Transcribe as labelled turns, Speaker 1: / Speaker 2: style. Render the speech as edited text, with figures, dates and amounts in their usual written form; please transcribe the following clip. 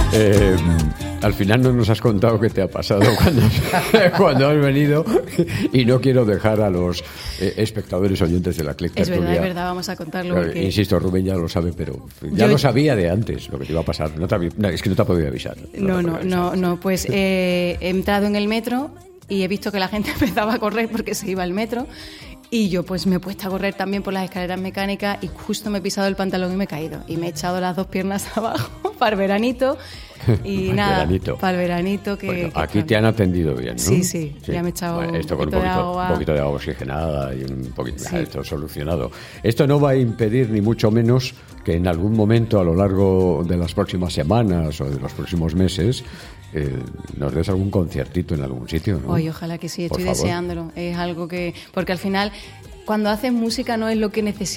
Speaker 1: Al final no nos has contado qué te ha pasado cuando has venido, y no quiero dejar a los espectadores oyentes de la Click Tertulia.
Speaker 2: Es verdad, vamos a contarlo. Porque...
Speaker 1: Insisto, Rubén ya lo sabe, pero ya lo sabía de antes lo que te iba a pasar. Es que no te ha podido avisar.
Speaker 2: No, pues he entrado en el metro y he visto que la gente empezaba a correr porque se iba al metro. Y yo pues me he puesto a correr también por las escaleras mecánicas y justo me he pisado el pantalón y me he caído. Y me he echado las dos piernas abajo para el veranito. Y nada, para el veranito.
Speaker 1: Aquí te han atendido bien, ¿no?
Speaker 2: Sí, ya me he echado
Speaker 1: esto con un poquito de agua oxigenada y un poquito, esto solucionado. Esto no va a impedir ni mucho menos que en algún momento a lo largo de las próximas semanas o de los próximos meses nos des algún conciertito en algún sitio, ¿no?
Speaker 2: Oye, ojalá que sí, estoy deseándolo. Es algo que... Porque al final, cuando haces música no es lo que necesitas.